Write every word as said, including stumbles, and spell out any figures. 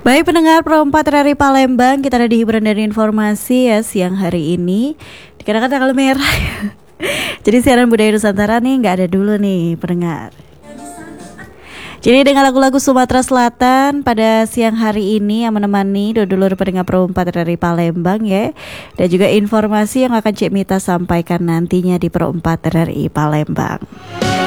Baik pendengar Pro empat dari Palembang, kita ada di hiburan dan informasi ya siang hari ini. Dikarenakan tanggal merah jadi siaran budaya Nusantara nih nggak ada dulu nih pendengar. Jadi dengan lagu-lagu Sumatera Selatan pada siang hari ini yang menemani dulur pendengar Pro empat dari Palembang ya. Dan juga informasi yang akan Cik Mita sampaikan nantinya di Pro empat R R I Palembang.